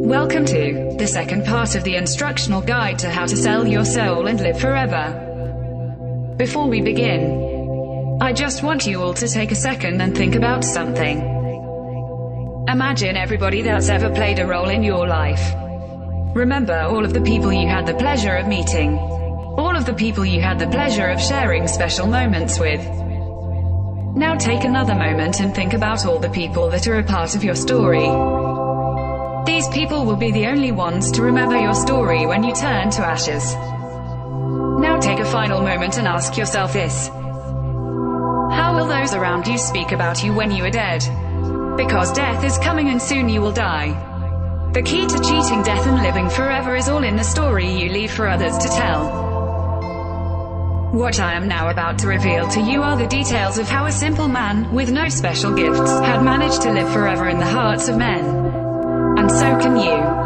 Welcome to the second part of the instructional guide to how to sell your soul and live forever. Before we begin, I just want you all to take a second and think about something. Imagine everybody that's ever played a role in your life. Remember all of the people you had the pleasure of meeting. All of the people you had the pleasure of sharing special moments with. Now take another moment and think about all the people that are a part of your story. These people will be the only ones to remember your story when you turn to ashes. Now take a final moment and ask yourself this. How will those around you speak about you when you are dead? Because death is coming and soon you will die. The key to cheating death and living forever is all in the story you leave for others to tell. What I am now about to reveal to you are the details of how a simple man, with no special gifts, had managed to live forever in the hearts of men. And so can you.